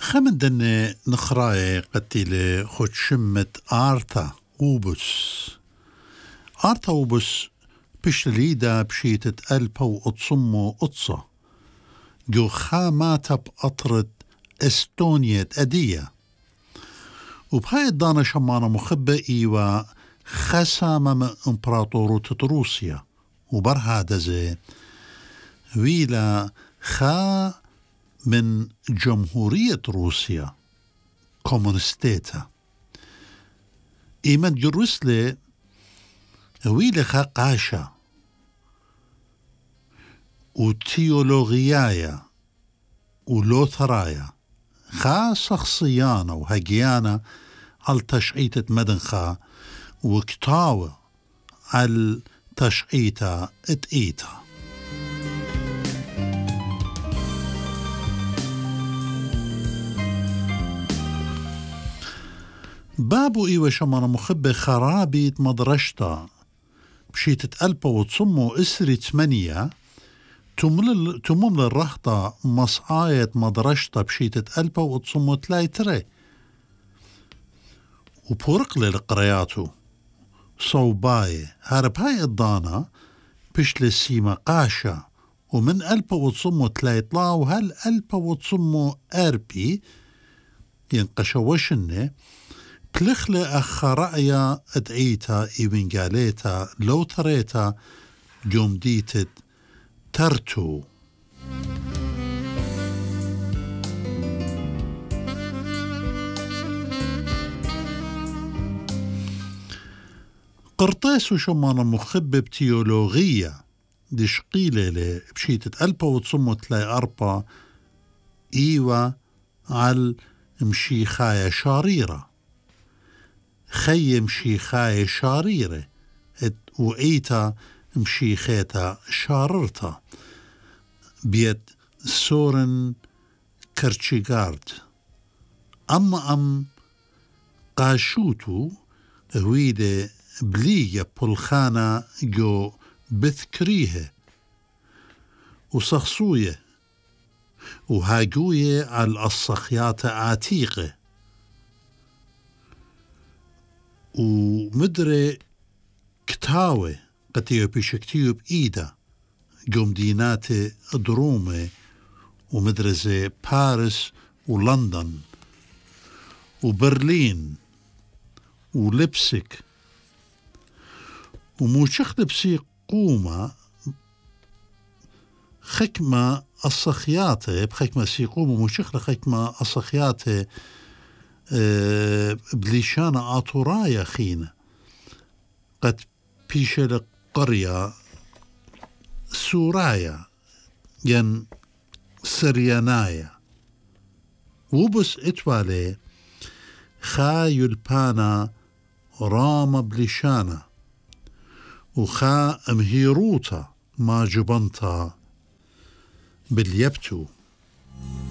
خمدن نخراي قتيلة خود شمت آرتا أوبس بشليدا بشيتة ألبا وأتصمو أتصا جو خاماتا بأطرد استونية أدية وبهاي الدانا شمانا مخبة إيوا خسامة من إمبراطورة روسيا وبرها دزي ويلا خا من جمهورية روسيا كومونستيتا إيمان جروسلي ويلا خا قاشا وتيولوغيايا ولوثرايا خا شخصيانا وهجيانا على تشعيتة مدنخا وكتاوة على تشعيتا اتئيتا بابو إيوة شمانا مخبة خرابيت مدرشتا بشيتة ألبا وتصمو إسري 8 تمم للرهطة مصعاية مدرشتا بشيتة ألبا وتصمو 3 وبورق للقرياتو صوباي هارب هاي الضانا بشل السيما قاشا ومن ألبا وتصمو 3 وهل ألبا وتصمو أربي ينقشوشنه بلخلة أخرأيا أدعيتا إيوين قاليتا لو تريتا جوم ديتت ترتو قرطيس شمانا مخبة بتيولوغية دشقيلة بشيتة ألبا وتصمو 3 إيوا على مشيخايا شاريرة خي مشيخايا شاريرة وإيتا مشيخيتا شاررتا بيت سورن كرتشيغارد أم قاشوتو هويدة بلية بولخانا جو بذكريه وصخصوية وهاجوية على الصخيات عتيقة ومدري كتاوي قتيو بيشكتيو بإيدا جوم ديناتي درومي ومدرسة باريس ولندن وبرلين ولبسك وموشخ لبسي قومة خكمة الصخياتي بخكمة سيقومة موشخ لخكمة الصخياتي بليشانة آطورايا خينة قد بيشل قرية سورايا ين سريانايا وبس اتوالي خا يلبانا رام بليشانا وخا امهيروتا ما جبنتا باليبتو